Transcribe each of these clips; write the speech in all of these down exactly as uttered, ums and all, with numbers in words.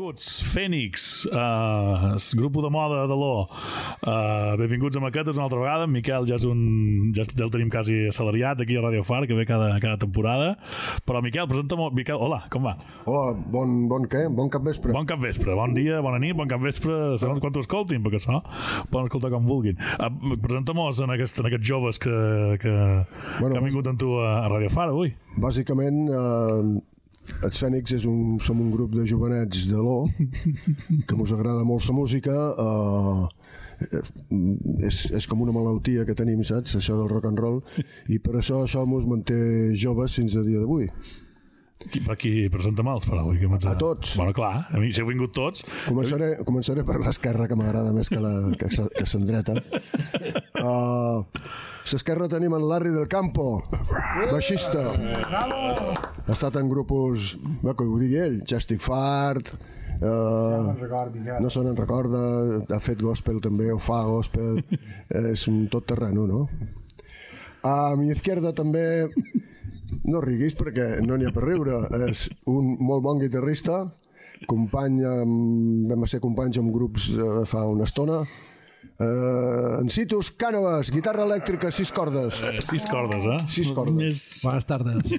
benvinguts, Fènix, uh, grup de moda de l'O. Uh, benvinguts a Maquetes una altra vegada. En Miquel ja és un... ja, ja el tenim quasi assalariat aquí a Radio Far, que ve cada, cada temporada. Però Miquel, presenta'm... Miquel, hola, com va? Hola, bon, bon què? Bon capvespre. Bon capvespre, bon dia, bona nit, bon capvespre, segons quan t'ho escoltin, perquè això poden escoltar com vulguin. Uh, presenta-mos en, aquest, en aquests joves que, que, bueno, que han vingut amb tu a, a Radio Far avui. Bàsicament, eh, els Fènix és un, som un grup de jovenets de l'O que mos agrada molt la música. eh, és, és com una malaltia que tenim, saps? Això del rock and roll, i per això això mos manté joves fins a dia d'avui. Qui, per aquí presenta mals, però avui que a tots. Bueno, clar, a mi si heu vingut tots. Començaré, començaré per l'esquerra, que m'agrada més que la que, que s'endreta. Uh, l'esquerra tenim en Larry del Campo, baixista. Bravo! Ha estat en grupos, bé, que ho digui ell, Chestic Fart, uh, no, record, no se n'en recorda, ha fet gospel també, o fa gospel, és un tot terreno, no? A mi izquierda també, no riguis perquè no n'hi ha per riure, és un molt bon guitarrista, company amb, vam ser companys amb grups de fa una estona. Uh, en Citus Cànovas, guitarra elèctrica, sis cordes. Eh, sis cordes, eh? Sis cordes. Més... Bones tardes.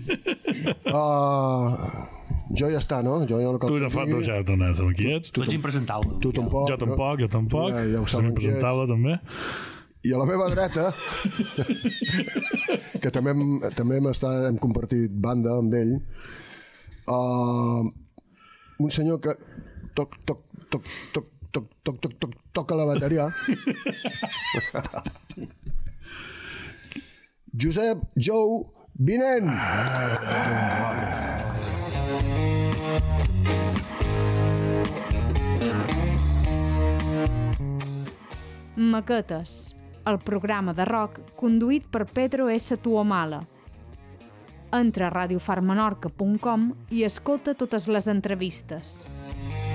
Uh, jo ja està, no? Jo ja no cal tu ja fa, tu ja t'anes amb qui ets. Tu ets impresentable. Tu tampoc. Jo tampoc, jo tampoc. Ja, ja ho Som saben impresentable, també. I a la meva dreta, que també, hem, també hem, estat, hem compartit banda amb ell, uh, un senyor que toc, toc, toc, toc, toc, toc, toc, toc, toca la bateria. Josep Jou Vinent. Maquetes, el programa de rock conduït per Pedro S. Tuomala. Entra a radio far menorca punt com i escolta totes les entrevistes.